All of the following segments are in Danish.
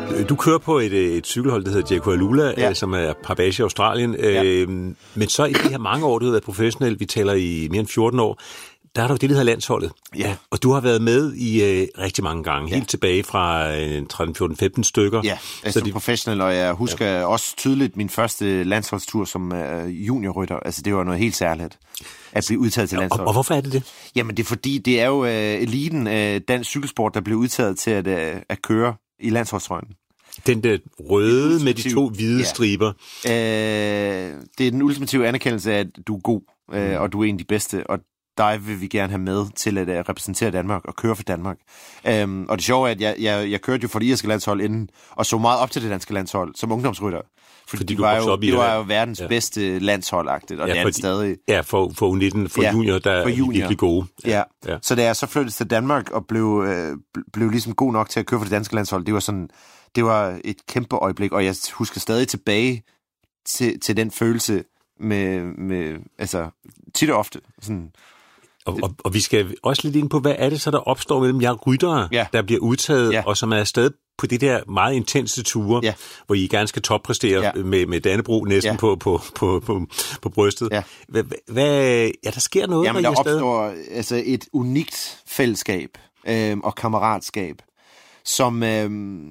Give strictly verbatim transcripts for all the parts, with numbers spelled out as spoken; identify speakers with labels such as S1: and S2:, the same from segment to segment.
S1: Du kører på et, et cykelhold, der hedder Jacko Alula, ja. som er Parabashe i Australien. Ja. Øhm, men så i de her mange år, du har været professionel, vi taler i mere end fjorten år, der er der jo det, der hedder landsholdet.
S2: Ja.
S1: Og du har været med i øh, rigtig mange gange, ja. helt tilbage fra øh, tretten, fjorten, femten stykker.
S2: Ja, jeg er de... professionel, og jeg husker ja. også tydeligt min første landsholdstur som uh, juniorrytter. Altså, det var noget helt særligt at blive udtaget til landsholdet.
S1: Og, og hvorfor er det det?
S2: Jamen, det er fordi, det er jo uh, eliten af uh, dansk cykelsport, der blev udtaget til at, uh, at køre i landsholdstrøjen.
S1: Den der røde med de to hvide ja. striber.
S2: Uh, det er den ultimative anerkendelse af, at du er god, uh, mm. og du er en af de bedste, og dig vil vi gerne have med til at uh, repræsentere Danmark og køre for Danmark. Um, og det sjove er, at jeg, jeg, jeg kørte jo for det irske landshold inden, og så meget op til det danske landshold som ungdomsrytter. Fordi, fordi det var jo, det var jo verdens ja. bedste landsholdagtigt, og ja, det er det stadig.
S1: Ja, for, for U nitten, for ja, junior, der for junior. er virkelig gode.
S2: Ja. Ja. ja, så da jeg så flyttede til Danmark og blev, øh, blev ligesom god nok til at køre for det danske landshold, det var sådan, det var et kæmpe øjeblik, og jeg husker stadig tilbage til, til den følelse med, med, altså, tit og ofte, sådan.
S1: Og, og, og vi skal også lidt ind på, hvad er det så, der opstår mellem jer ryttere, ja. der bliver udtaget, ja. og som er afsted på det der meget intense ture, ja. hvor I gerne skal toppræstere ja. med, med Dannebrog næsten ja. på, på, på, på, på brystet. Ja. Hvad, hvad, ja, der sker noget,
S2: Jamen,
S1: der,
S2: der opstår altså, et unikt fællesskab øh, og kammeratskab, som, øh,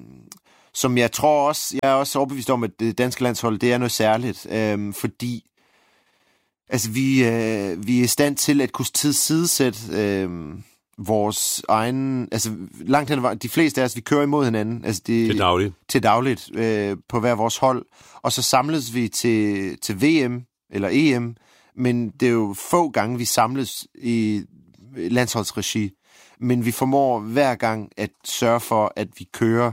S2: som jeg tror også, jeg er også overbevist om, at det danske landshold, det er noget særligt, øh, fordi altså, vi, øh, vi er i stand til at kunne tilsidesætte øh, vores egen, altså langt hen, de fleste af os, vi kører imod hinanden. Altså det,
S1: til dagligt.
S2: Til dagligt øh, på hver vores hold. Og så samles vi til, til V M eller E M, men det er jo få gange, vi samles i landsholdsregi. Men vi formår hver gang at sørge for, at vi kører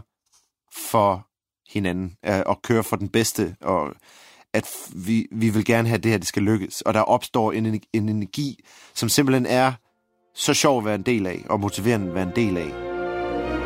S2: for hinanden, øh, og kører for den bedste, og at vi, vi vil gerne have det her, det skal lykkes. Og der opstår en, en energi, som simpelthen er så sjov at være en del af, og motiverende at være en del af.